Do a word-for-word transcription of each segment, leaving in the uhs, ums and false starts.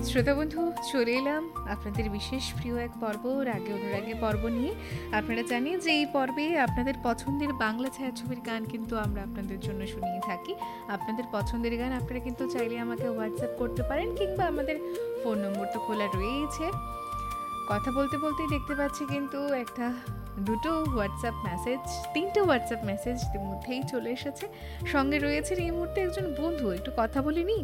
শ্রোতা বন্ধু, চলে এলাম আপনাদের বিশেষ প্রিয় এক পর্ব রাগে অনুরাগে পর্ব নিয়ে। আপনারা জানেন যে এই পর্বে আপনাদের পছন্দের বাংলা ছায়াছবির গান কিন্তু আমরা আপনাদের জন্য শুনিয়ে থাকি। আপনাদের পছন্দের গান আপনারা কিন্তু চাইলে আমাকে হোয়াটসঅ্যাপ করতে পারেন, কিংবা আমাদের ফোন নম্বর তো খোলা রয়েছে। কথা বলতে বলতেই দেখতে পাচ্ছি কিন্তু একটা দুটো হোয়াটসঅ্যাপ মেসেজ, তিনটে হোয়াটসঅ্যাপ মেসেজ ইতিমধ্যেই চলে এসেছে। সঙ্গে রয়েছেন এই মুহূর্তে একজন বন্ধু, একটু কথা বলিনি।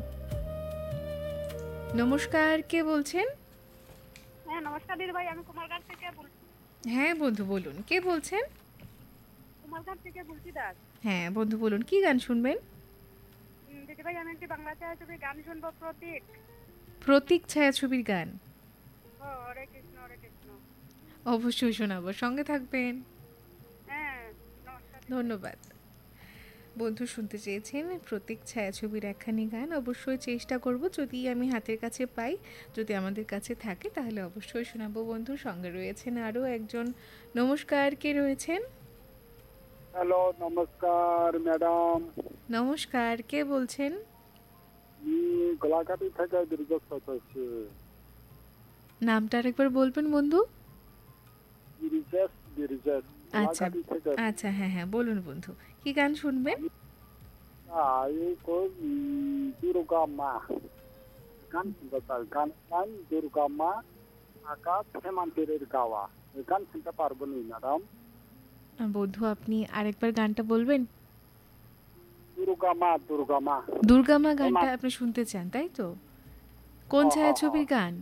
নমস্কার, কে বলছেন? হ্যাঁ নমস্কার দিদি ভাই, আমি কুমারঘাট থেকে বলছি। হ্যাঁ বন্ধু বলুন, কে বলছেন? কুমারঘাট থেকে বলছি দাস। হ্যাঁ বন্ধু বলুন, কি গান শুনবেন? দিদি ভাই আমি একটি বাংলা ছায়াছবির গান শুনবো, প্রতীক। প্রতীক ছায়াছবির গান? ও হরে কৃষ্ণ হরে কৃষ্ণ। অবশ্যই শোনাবো, সঙ্গে থাকবেন। হ্যাঁ নমস্কার। ধন্যবাদ। বন্ধু শুনতে চেয়েছেন প্রতীক ছায়াছবির একখানি গান। অবশ্যই চেষ্টা করব, যদি আমি হাতের কাছে পাই, যদি আমাদের কাছে থাকে তাহলে অবশ্যই শোনাবো। বন্ধু সঙ্গে রয়েছেন আরও একজন। নমস্কার, কে রয়েছেন? হ্যালো, নমস্কার ম্যাডাম। নমস্কার, কে বলছেন? আমি গোলাঘাটি থেকে দীর্ঘ সদস্য। নামটা আরেকবার বলবেন বন্ধু। বিরিজেশ বিরিজেশ আচ্ছা গোলাঘাটি থেকে। আচ্ছা, হ্যাঁ হ্যাঁ বলুন বন্ধু, কি গান শুনবেন? এই কো দুর্গা মা গান শুনতে চাই। গান গান দুর্গা মা আকাশ হেমান্তের গাওয়া। এই গান শুনতে পারবো নি ম্যাডাম? বন্ধু আপনি আরেকবার গানটা বলবেন। দুর্গা মা দুর্গা মা দুর্গা মা গানটা আপনি শুনতে চান, তাই তো? কোন ছায়াছবির গান?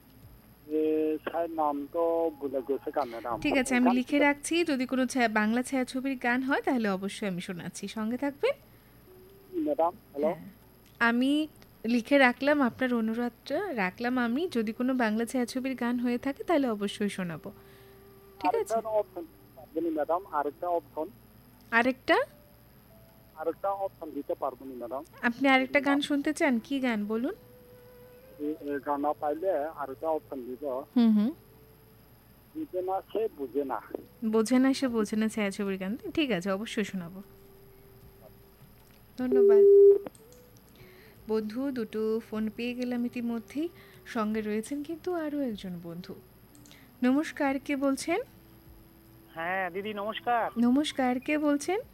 নাম তো ভুলে গেছে গান ম্যাডাম। ঠিক আছে, আমি লিখে রাখছি, যদি কোনো বাংলা ছায়াছবির গান হয় তাহলে অবশ্যই আমি শোনাচ্ছি, সঙ্গে থাকবেন ম্যাডাম। হ্যালো, আমি লিখে রাখলাম, আপনার অনুরোধটা রাখলাম আমি। যদি কোনো বাংলা ছায়াছবির গান হয়ে থাকে তাহলে অবশ্যই শোনাবো, ঠিক আছে? ম্যাডাম আরেকটা অপশন আরেকটা আরেকটা অপশন দিতে পারবো না ম্যাডাম। আপনি আরেকটা গান শুনতে চান? কি গান বলুন? গান পাইলে আরেকটা অপশন দিব। হুম হুম বুঝে না সে বুঝে না। বোঝে না সে বোঝে না ছায়াছবির গান, ঠিক আছে অবশ্যই শোনাবো। ধন্যবাদ বন্ধু। দুটো ফোন পেয়ে গেলাম ইতিমধ্যেই। সঙ্গে রয়েছেন কিন্তু আরও একজন বন্ধু। নমস্কার, কে বলছেন? হ্যাঁ দিদি নমস্কার। নমস্কার, কে বলছেন?